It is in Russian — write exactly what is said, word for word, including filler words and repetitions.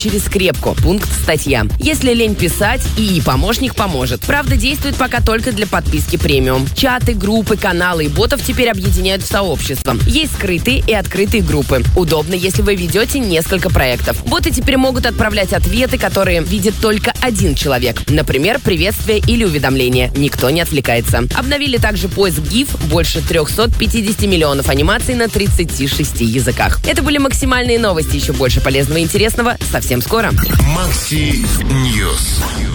через скрепку. Пункт статья. Если лень писать, ИИ-помощник поможет. Правда, действует пока только для подписки премиум. Чаты, группы, каналы и ботов теперь объединяют в сообщество. Есть скрытые и открытые группы. Удобно, если вы ведете несколько проектов. Боты теперь могут отправлять ответы, которые видит только один человек. Например, приветствие или уведомление. Никто не отвлекается. Обновили также поиск GIF, больше триста пятьдесят миллионов анимаций на тридцати шести языках. Это были максимальные новости. Еще больше полезного и интересного совсем скоро. Макси Ньюс.